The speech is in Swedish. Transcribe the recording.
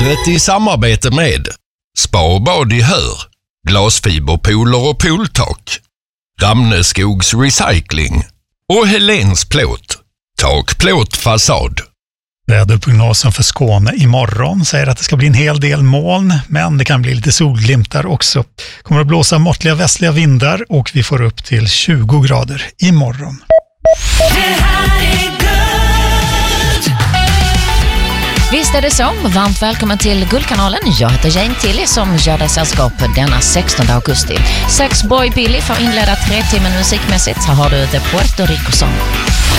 livet i samarbete med Spa och bad i Hör, glasfiberpooler och pooltak, Ramneskogs Recycling och Helens plåt, takplåt fasad. Väderprognosen för Skåne imorgon säger att det ska bli en hel del moln, men det kan bli lite solglimtar också. Kommer att blåsa måttliga västliga vindar och vi får upp till 20 grader imorgon. Det här är Guld. Visst är det så. Varmt välkommen till Guldkanalen. Jag heter Jane Tilly som gör dig sällskap denna 16 augusti. Sex Boy Billy får inleda 3 timmar musikmässigt. Så har du The Puerto Rico Song.